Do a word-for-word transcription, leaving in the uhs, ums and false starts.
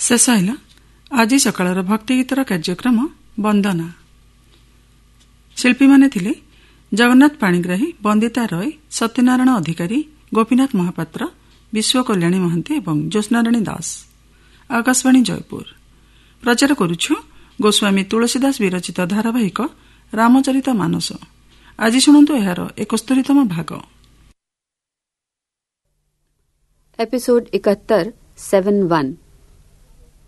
ଶେଷ ହେଲା ଆଜି ସକାଳର ଭକ୍ତିଗୀତର କାର୍ଯ୍ୟକ୍ରମ ବନ୍ଦନା। ଶିଳ୍ପୀମାନେ ଥିଲେ ଜଗନ୍ନାଥ ପାଣିଗ୍ରାହୀ, ବନ୍ଦିତା ରୟ, ସତ୍ୟନାରାୟଣ ଅଧିକାରୀ, ଗୋପୀନାଥ ମହାପାତ୍ର, ବିଶ୍ୱକଲ୍ୟାଣୀ ମହାନ୍ତି ଏବଂ ଜ୍ୟୋତ୍ସ୍ନାରାଣୀ ଦାସ। ଆକାଶବାଣୀ ଜୟପୁର। ପ୍ରଚାର କରୁଛୁ ଗୋସ୍ୱାମୀ ତୁଳସୀଦାସ ବିରଚିତ ଧାରାବାହିକ ରାମଚରିତ ମାନସ। ଆଜି ଶୁଣନ୍ତୁ ଏହାର ଏକସ୍ତରୀତମ ଭାଗ। एपिसोड इकहत्तर सेवन वन।